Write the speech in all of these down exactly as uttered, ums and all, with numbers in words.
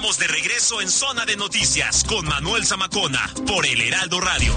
estamos de regreso en Zona de Noticias con Manuel Zamacona por El Heraldo Radio.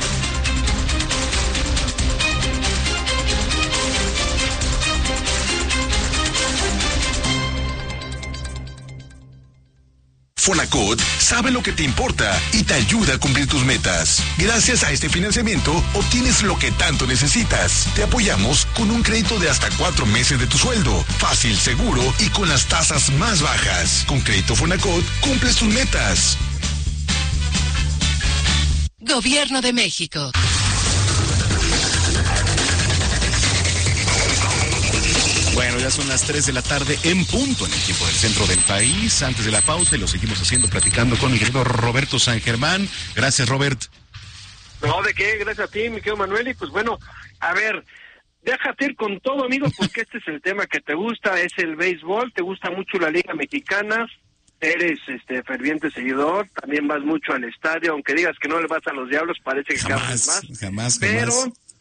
Fonacot sabe lo que te importa y te ayuda a cumplir tus metas. Gracias a este financiamiento, obtienes lo que tanto necesitas. Te apoyamos con un crédito de hasta cuatro meses de tu sueldo. Fácil, seguro y con las tasas más bajas. Con Crédito Fonacot, cumples tus metas. Gobierno de México. Bueno, ya son las tres de la tarde en punto en el tiempo del centro del país. Antes de la pausa, y lo seguimos haciendo platicando con mi querido Roberto San Germán. Gracias, Robert. No, ¿de qué? Gracias a ti, mi querido Manuel. Y pues bueno, a ver, déjate ir con todo, amigo, porque este es el tema que te gusta, es el béisbol, te gusta mucho la Liga Mexicana, eres este ferviente seguidor, también vas mucho al estadio, aunque digas que no le vas a los Diablos, parece que jamás, cada vez más. Jamás, jamás. Pero,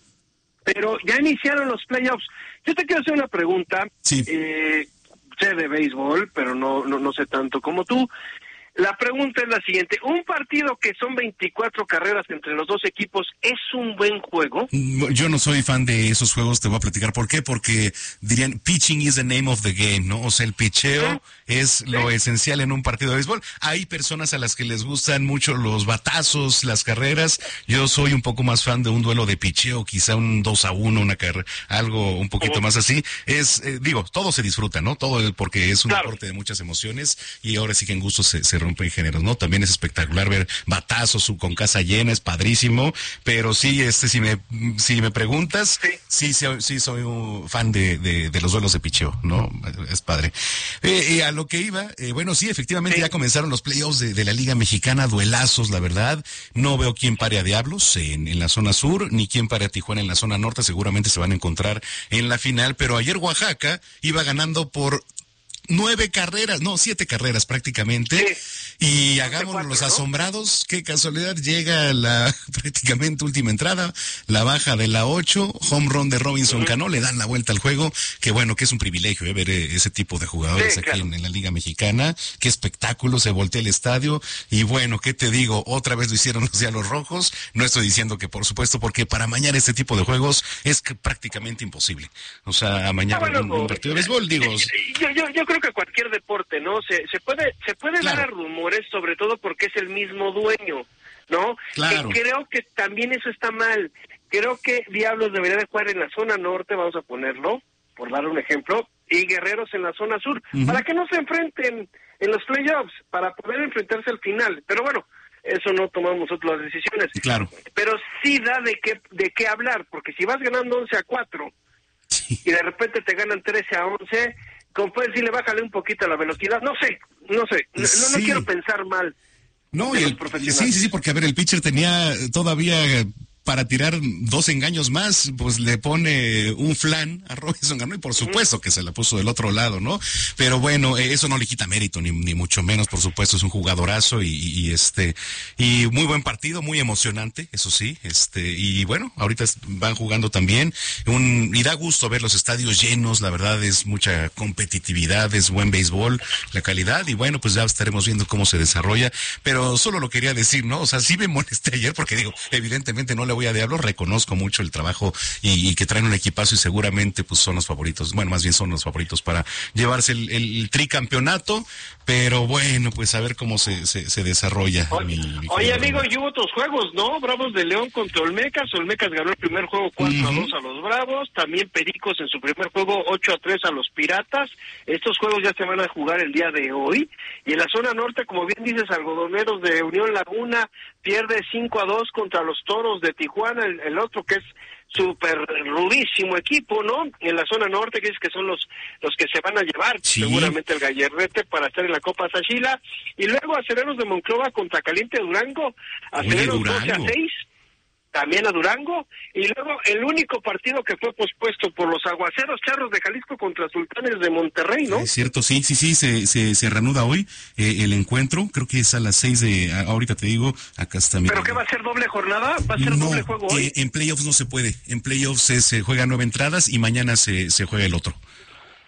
pero ya iniciaron los playoffs. Yo te quiero hacer una pregunta. Sí. Eh, sé de béisbol, pero no, no, no sé tanto como tú. La pregunta es la siguiente. ¿Un partido que son veinticuatro carreras entre los dos equipos es un buen juego? Yo no soy fan de esos juegos, te voy a platicar por qué, porque dirían pitching is the name of the game, ¿no? O sea, el picheo ¿Sí? es ¿Sí? lo esencial en un partido de béisbol. Hay personas a las que les gustan mucho los batazos, las carreras. Yo soy un poco más fan de un duelo de picheo, quizá un dos a uno, una carrera, algo un poquito oh. más así. Es, eh, digo, todo se disfruta, ¿no? Todo porque es un claro. deporte de muchas emociones y ahora sí que en gusto se, se rompen géneros, ¿no? También es espectacular ver batazos con casa llena, es padrísimo, pero sí, este, si me, si me preguntas, sí, sí, sí soy un fan de, de, de los duelos de picheo, ¿no? Es padre. Eh, eh, a lo que iba, eh, bueno, sí, efectivamente sí. ya comenzaron los playoffs de, de la Liga Mexicana, duelazos, la verdad. No veo quién pare a Diablos en, en la zona sur, ni quién pare a Tijuana en la zona norte, seguramente se van a encontrar en la final, pero ayer Oaxaca iba ganando por nueve carreras, no, siete carreras prácticamente, sí. y hagámonos los asombrados, qué casualidad, llega la prácticamente última entrada, la baja de la ocho, home run de Robinson uh-huh. Cano, le dan la vuelta al juego, que bueno, que es un privilegio eh, ver ese tipo de jugadores sí, aquí claro. en, en la Liga Mexicana, qué espectáculo, se voltea el estadio, y bueno, qué te digo, otra vez lo hicieron los Diablos Rojos, no estoy diciendo que por supuesto, porque para mañana este tipo de juegos es que prácticamente imposible, o sea, mañana ah, bueno, un, un partido de béisbol, digo... Yo, yo, yo creo que cualquier deporte, ¿no? Se, se puede se puede claro. dar a rumores, sobre todo porque es el mismo dueño, ¿no? Claro. Que creo que también eso está mal. Creo que Diablos debería de jugar en la zona norte, vamos a ponerlo, por dar un ejemplo, y Guerreros en la zona sur, uh-huh. para que no se enfrenten en los playoffs, para poder enfrentarse al final. Pero bueno, eso no tomamos nosotros las decisiones. Claro. Pero sí da de qué, de qué hablar, porque si vas ganando once a cuatro, sí. y de repente te ganan trece a once... como puedes decirle, bájale un poquito a la velocidad, no sé, no sé, no, sí. no quiero pensar mal. No, y el, sí, sí, sí, porque a ver, el pitcher tenía todavía para tirar dos engaños más, pues le pone un flan a Robinson Cano y por supuesto que se la puso del otro lado, ¿no? Pero bueno, eh, eso no le quita mérito, ni, ni mucho menos, por supuesto, es un jugadorazo y, y, y este, y muy buen partido, muy emocionante, eso sí, este, y bueno, ahorita van jugando también, un, y da gusto ver los estadios llenos, la verdad es mucha competitividad, es buen béisbol, la calidad, y bueno, pues ya estaremos viendo cómo se desarrolla, pero solo lo quería decir, ¿no? O sea, sí me molesté ayer porque digo, evidentemente no le voy a Diablos, reconozco mucho el trabajo y, y que traen un equipazo y seguramente pues son los favoritos, bueno, más bien son los favoritos para llevarse el, el, el tricampeonato, pero bueno, pues a ver cómo se, se, se desarrolla. Oye, mi, mi oye amigo, y hubo otros juegos, ¿no? Bravos de León contra Olmecas, Olmecas ganó el primer juego cuatro a dos uh-huh. a los Bravos, también Pericos en su primer juego ocho a tres a los Piratas, estos juegos ya se van a jugar el día de hoy, y en la zona norte, como bien dices, Algodoneros de Unión Laguna pierde cinco a dos contra los Toros de Tijuana, el, el otro que es súper rudísimo equipo, ¿no? En la zona norte, que es que son los los que se van a llevar sí. seguramente el gallerrete para estar en la Copa Sachila, y luego Acereros de Monclova contra Caliente Durango, Acereros doce a seis, también a Durango, y luego el único partido que fue pospuesto por los Aguaceros Charros de Jalisco contra Sultanes de Monterrey, ¿no? Es cierto, sí, sí, sí, se, se, se reanuda hoy eh, el encuentro, creo que es a las seis de, ahorita te digo, acá está mi... ¿Pero qué va a ser, doble jornada? ¿Va a ser no, doble juego hoy? Eh, en playoffs no se puede, en playoffs se, se juegan nueve entradas y mañana se, se juega el otro.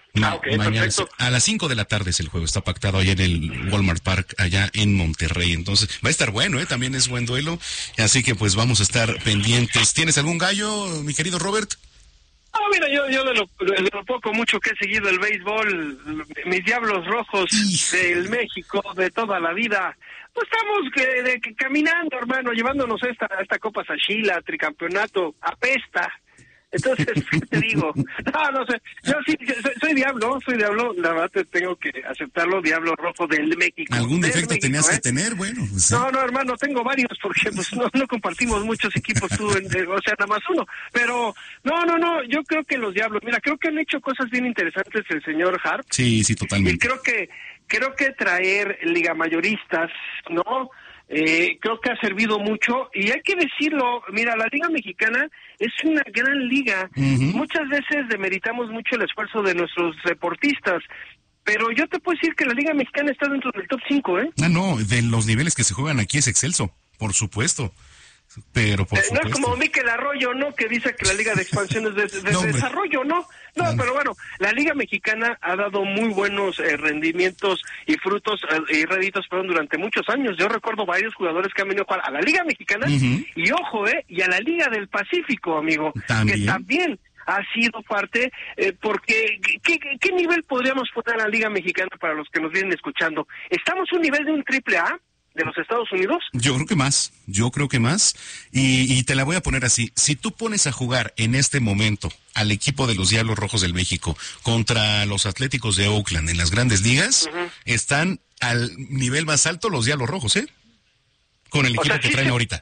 Ma- Ah, ok, mañana perfecto. es- a las cinco de la tarde es el juego, está pactado allá en el Walmart Park, allá en Monterrey. Entonces, va a estar bueno, ¿eh? También es buen duelo. Así que pues vamos a estar pendientes. ¿Tienes algún gallo, mi querido Robert? Ah, mira, yo, yo de, lo, de lo poco mucho que he seguido el béisbol, mis Diablos Rojos del México de toda la vida, pues estamos que, de, que caminando, hermano, llevándonos esta, esta Copa Sachila, tricampeonato, apesta. Entonces, ¿qué te digo? No, no sé, yo sí, soy, soy diablo, soy diablo, la verdad te tengo que aceptarlo, Diablo Rojo del México. ¿Algún del defecto México, tenías ¿eh? que tener? Bueno, pues, sí. No, no, hermano, tengo varios porque pues no, no compartimos muchos equipos tú, en, eh, o sea, nada más uno. Pero, no, no, no, yo creo que los Diablos, mira, creo que han hecho cosas bien interesantes el señor Hart. Sí, sí, Y totalmente. creo que, creo que traer liga mayoristas, ¿no? Eh, creo que ha servido mucho y hay que decirlo, mira, la Liga Mexicana es una gran liga. Ujú. Muchas veces demeritamos mucho el esfuerzo de nuestros deportistas, pero yo te puedo decir que la Liga Mexicana está dentro del top cinco, ¿eh? Ah, no, de los niveles que se juegan aquí es excelso, por supuesto. Pero por Eh, no supuesto. es como Mikel Arroyo, ¿no? Que dice que la Liga de Expansión es de, de No, hombre. desarrollo, ¿no? No, No. pero bueno, la Liga Mexicana ha dado muy buenos eh, rendimientos y frutos eh, y réditos, perdón, durante muchos años. Yo recuerdo varios jugadores que han venido a jugar a la Liga Mexicana Ujú. y, ojo, ¿eh? Y a la Liga del Pacífico, amigo. También. Que también ha sido parte, eh, porque ¿qué, qué, ¿qué nivel podríamos poner a la Liga Mexicana para los que nos vienen escuchando? ¿Estamos a un nivel de un triple A de los Estados Unidos? Yo creo que más, yo creo que más. Y, y te la voy a poner así. Si tú pones a jugar en este momento al equipo de los Diablos Rojos del México contra los Atléticos de Oakland en las grandes ligas, Ujú. están al nivel más alto los Diablos Rojos, ¿eh? Con el O equipo sea, que sí traen se- ahorita.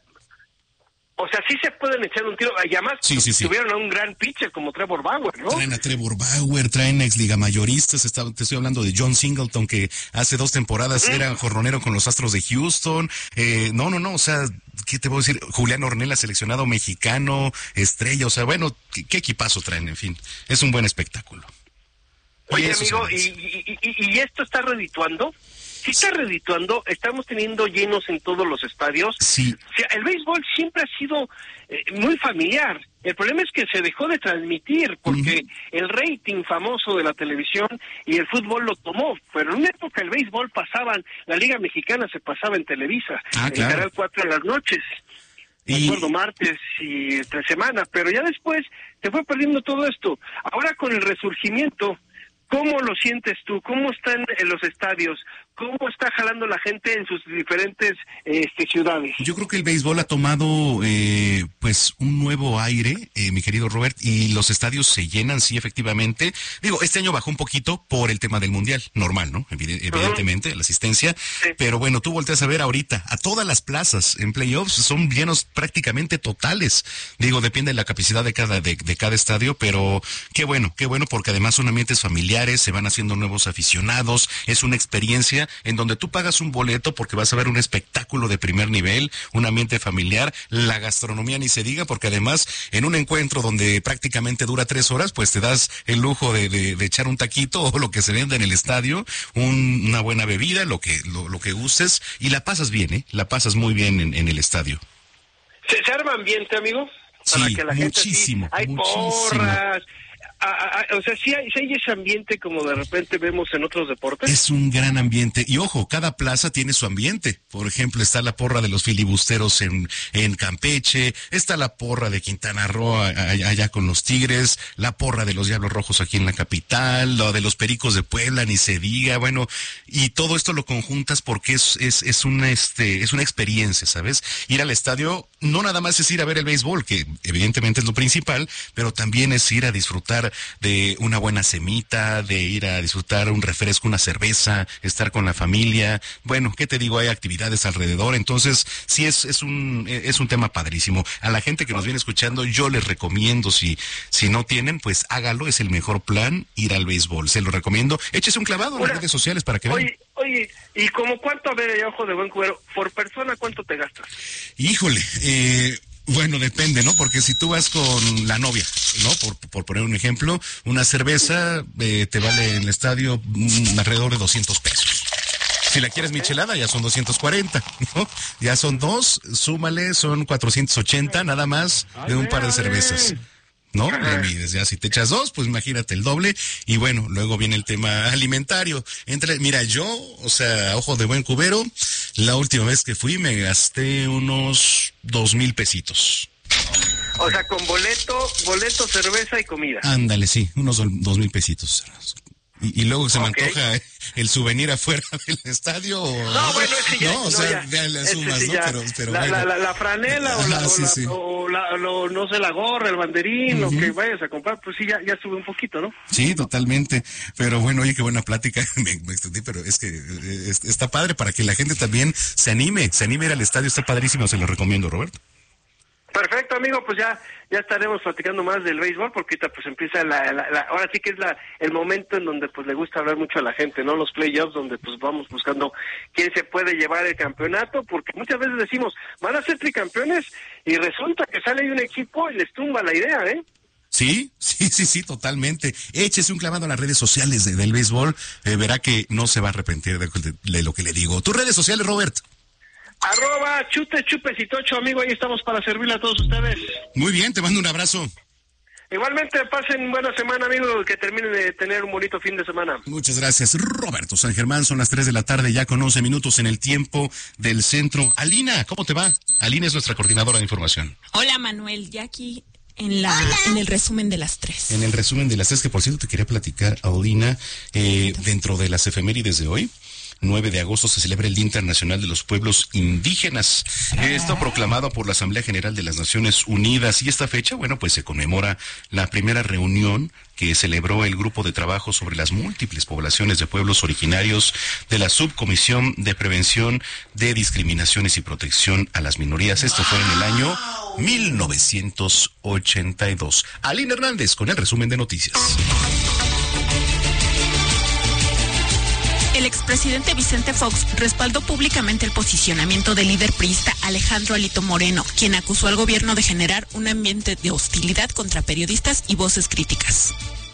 O sea, sí se pueden echar un tiro. Y además, Sí, sí, sí. tuvieron a un gran pitcher como Trevor Bauer, ¿no? Traen a Trevor Bauer, traen a ex liga mayoristas, está- te estoy hablando de John Singleton, que hace dos temporadas era jorronero con los Astros de Houston. Eh, no, no, no, o sea, ¿qué te voy a decir? Julián Ornella, seleccionado mexicano, estrella, o sea, bueno, ¿qué, qué equipazo traen? En fin, es un buen espectáculo. Oye, Y eso se amigo, ¿y, merece. y, y, y esto está redituando? Sí está redituando, estamos teniendo llenos en todos los estadios. Sí. O sea, el béisbol siempre ha sido eh, muy familiar. El problema es que se dejó de transmitir porque el rating famoso de la televisión y el fútbol lo tomó. Pero en una época el béisbol pasaban, la Liga Mexicana se pasaba en Televisa, Ah, en claro. Canal cuatro en las noches. Me Y- acuerdo, martes y entre semana, pero ya después se fue perdiendo todo esto. Ahora con el resurgimiento, ¿cómo lo sientes tú? ¿Cómo están en los estadios? ¿Cómo está jalando la gente en sus diferentes este, ciudades? Yo creo que el béisbol ha tomado eh, pues un nuevo aire, eh, mi querido Robert, y los estadios se llenan, sí, efectivamente. Digo, este año bajó un poquito por el tema del mundial, normal, ¿no? Evide- evidentemente, la asistencia. Sí. Pero bueno, tú volteas a ver ahorita, a todas las plazas en playoffs son llenos prácticamente totales. Digo, depende de la capacidad de cada, de, de cada estadio, pero qué bueno, qué bueno, porque además son ambientes familiares, se van haciendo nuevos aficionados, es una experiencia en donde tú pagas un boleto porque vas a ver un espectáculo de primer nivel, un ambiente familiar, la gastronomía ni se diga, porque además en un encuentro donde prácticamente dura tres horas, pues te das el lujo de, de, de echar un taquito o lo que se vende en el estadio, un- una buena bebida, lo que, lo, lo que gustes, y la pasas bien, ¿eh? La pasas muy bien en, en el estadio. ¿Se, se arma ambiente, amigo? Para Sí, que la gente sí- muchísimo, hay muchísimo. porras. a- a- a- o sea, sí hay, sí hay ese ambiente como de repente vemos en otros deportes. Es un gran ambiente. Y ojo, cada plaza tiene su ambiente. Por ejemplo, está la porra de los filibusteros en, en Campeche, está la porra de Quintana Roo a- a- allá con los Tigres, la porra de los Diablos Rojos aquí en la capital, lo de los Pericos de Puebla, ni se diga, bueno, y todo esto lo conjuntas porque es, es, es una, este, es una experiencia, ¿sabes? Ir al estadio no nada más es ir a ver el béisbol, que evidentemente es lo principal, pero también es ir a disfrutar de una buena semita, de ir a disfrutar un refresco, una cerveza, estar con la familia. Bueno, ¿qué te digo? Hay actividades alrededor, entonces sí es, es un, es un tema padrísimo. A la gente que nos viene escuchando, yo les recomiendo, si, si no tienen, pues hágalo, es el mejor plan, ir al béisbol. Se lo recomiendo. Échese un clavado en las Ahora, redes sociales para que vean. Oye, oye, ¿y como cuánto, a ver, ya, ojo de buen cubero, por persona cuánto te gastas? Híjole, eh, bueno, depende, ¿no? Porque si tú vas con la novia, ¿no? Por, por poner un ejemplo, una cerveza eh, te vale en el estadio mm, alrededor de doscientos pesos. Si la quieres michelada, ya son doscientos cuarenta, ¿no? Ya son dos, súmale, son cuatrocientos ochenta nada más de un par de cervezas. ¿no? Le mides, ya si te echas dos, pues imagínate el doble. Y bueno, luego viene el tema alimentario. Entre, mira, yo, o sea, ojo de buen cubero, la última vez que fui me gasté unos dos mil pesitos. O sea, con boleto, boleto, cerveza y comida. Ándale, sí, unos dos mil pesitos. Y, y luego se me okay. antoja el souvenir afuera del estadio. O, no, bueno, ese ya. No, o no, sea, ya, ya le sumas, sí ¿no? Ya. Pero, pero la, bueno. la, la, la franela Ajá, o, la, sí, o, la, sí. o la, lo, no sé, la gorra, el banderín, uh-huh. lo que vayas a comprar, pues sí, ya, ya sube un poquito, ¿no? Sí, totalmente. Pero bueno, oye, qué buena plática. me, me extendí, pero es que eh, está padre para que la gente también se anime, se anime a ir al estadio. Está padrísimo, se lo recomiendo, Roberto. Perfecto, amigo, pues ya ya estaremos platicando más del béisbol, porque ahorita pues empieza la, la, la ahora sí que es la el momento en donde pues le gusta hablar mucho a la gente, ¿no? Los playoffs, donde pues vamos buscando quién se puede llevar el campeonato, porque muchas veces decimos, van a ser tricampeones, y resulta que sale ahí un equipo y les tumba la idea, ¿eh? Sí, sí, sí, sí, totalmente. Échese un clavado en las redes sociales de, del béisbol, eh, verá que no se va a arrepentir de, de, de lo que le digo. ¿Tus redes sociales, Robert? Arroba chute chupes y tocho, amigo, ahí estamos para servirle a todos ustedes. Muy bien, te mando un abrazo. Igualmente, pasen buena semana, amigo, que terminen de tener un bonito fin de semana. Muchas gracias, Roberto San Germán. Son las tres de la tarde, ya con once minutos en el tiempo del centro. Alina, ¿cómo te va? Alina es nuestra coordinadora de información. Hola, Manuel, ya aquí en la Hola. en el resumen de las tres. En el resumen de las tres, que por cierto te quería platicar, Alina, eh, dentro de las efemérides de hoy. nueve de agosto se celebra el Día Internacional de los Pueblos Indígenas. Esto proclamado por la Asamblea General de las Naciones Unidas. Y esta fecha, bueno, pues se conmemora la primera reunión que celebró el Grupo de Trabajo sobre las múltiples poblaciones de pueblos originarios de la Subcomisión de Prevención de Discriminaciones y Protección a las Minorías. Esto fue en el año mil novecientos ochenta y dos. Alina Hernández con el resumen de noticias. El expresidente Vicente Fox respaldó públicamente el posicionamiento del líder priista Alejandro Alito Moreno, quien acusó al gobierno de generar un ambiente de hostilidad contra periodistas y voces críticas.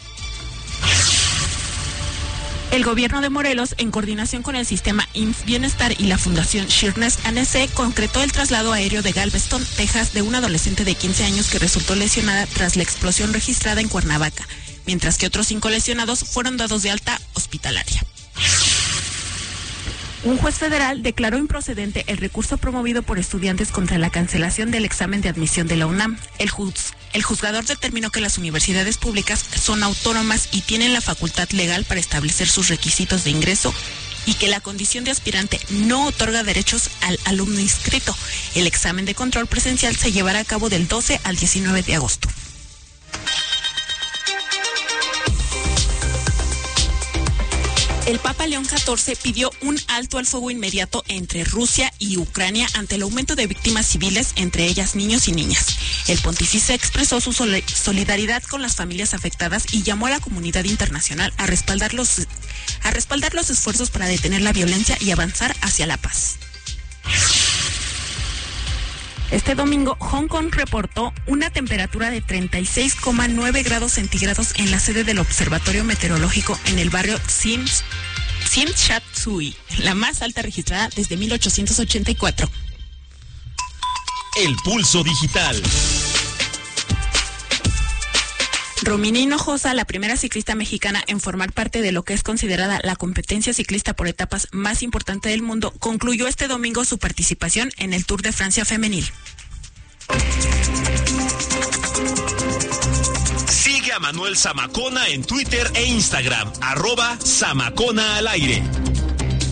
El gobierno de Morelos, en coordinación con el sistema I M S S Bienestar y la Fundación Sheerness A N C, concretó el traslado aéreo de Galveston, Texas, de un adolescente de quince años que resultó lesionada tras la explosión registrada en Cuernavaca, mientras que otros cinco lesionados fueron dados de alta hospitalaria. Un juez federal declaró improcedente el recurso promovido por estudiantes contra la cancelación del examen de admisión de la UNAM. El, juz, el juzgador determinó que las universidades públicas son autónomas y tienen la facultad legal para establecer sus requisitos de ingreso y que la condición de aspirante no otorga derechos al alumno inscrito. El examen de control presencial se llevará a cabo del doce al diecinueve de agosto. El Papa León catorce pidió un alto al fuego inmediato entre Rusia y Ucrania ante el aumento de víctimas civiles, entre ellas niños y niñas. El pontífice expresó su sol- solidaridad con las familias afectadas y llamó a la comunidad internacional a respaldar los, a respaldar los esfuerzos para detener la violencia y avanzar hacia la paz. Este domingo, Hong Kong reportó una temperatura de treinta y seis coma nueve grados centígrados en la sede del Observatorio Meteorológico en el barrio Tsim Shat Tsui, la más alta registrada desde mil ochocientos ochenta y cuatro. El pulso digital. Romina Hinojosa, la primera ciclista mexicana en formar parte de lo que es considerada la competencia ciclista por etapas más importante del mundo, concluyó este domingo su participación en el Tour de Francia femenil. Sigue a Manuel Zamacona en Twitter e Instagram, arroba Zamacona al aire.